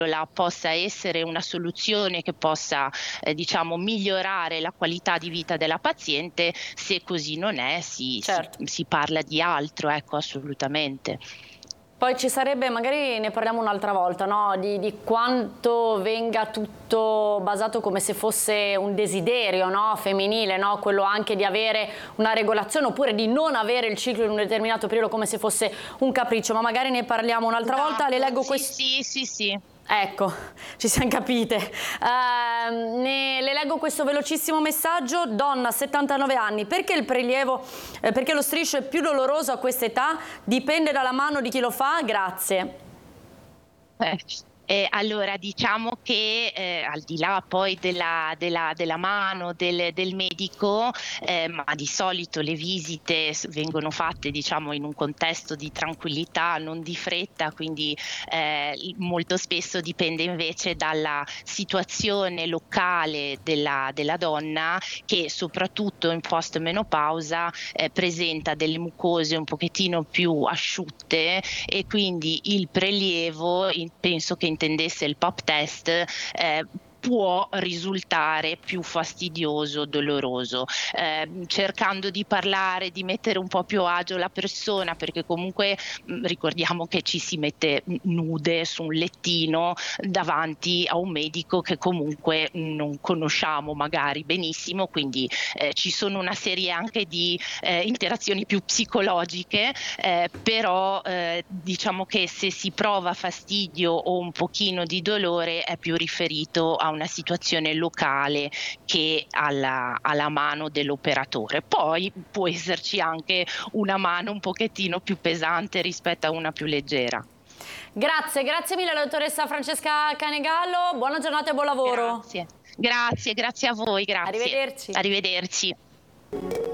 possa essere una soluzione che possa, diciamo, migliorare la qualità di vita della paziente. Se così non è, Certo. si parla di altro, ecco, assolutamente. Poi ci sarebbe, magari ne parliamo un'altra volta, no? Di quanto venga tutto basato come se fosse un desiderio, no? Femminile, no? Quello anche di avere una regolazione oppure di non avere il ciclo in un determinato periodo come se fosse un capriccio, ma magari ne parliamo un'altra volta. Le leggo questo. Sì. Ecco, ci siamo capite. Le leggo questo velocissimo messaggio. Donna, 79 anni, perché il prelievo, perché lo striscio è più doloroso a questa età? Dipende dalla mano di chi lo fa? Grazie. Allora diciamo che, al di là poi della mano del medico, ma di solito le visite vengono fatte, diciamo, in un contesto di tranquillità, non di fretta, quindi molto spesso dipende invece dalla situazione locale della donna, che soprattutto in post-menopausa presenta delle mucose un pochettino più asciutte, e quindi il prelievo, penso che intendesse il pap test, può risultare più fastidioso, doloroso, cercando di parlare, di mettere un po' più a agio la persona, perché comunque ricordiamo che ci si mette nude su un lettino davanti a un medico che comunque non conosciamo magari benissimo, quindi ci sono una serie anche di interazioni più psicologiche, però diciamo che se si prova fastidio o un pochino di dolore è più riferito a una situazione locale che alla mano dell'operatore. Poi può esserci anche una mano un pochettino più pesante rispetto a una più leggera. Grazie mille alla dottoressa Francesca Canegallo, buona giornata e buon lavoro. Grazie a voi, grazie. Arrivederci. Arrivederci.